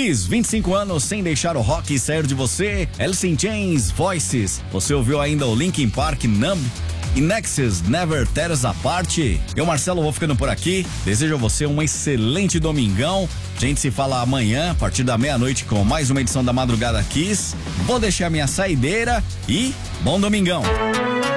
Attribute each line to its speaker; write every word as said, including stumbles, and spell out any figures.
Speaker 1: Kiss, vinte e cinco anos sem deixar o rock sair de você. Alice in Chains, Voices. Você ouviu ainda o Linkin Park, Numb. E Nexus, Never Tear Us Apart. Eu, Marcelo, vou ficando por aqui. Desejo a você um excelente domingão. A gente se fala amanhã, a partir da meia-noite, com mais uma edição da Madrugada Kiss. Vou deixar minha saideira e bom domingão.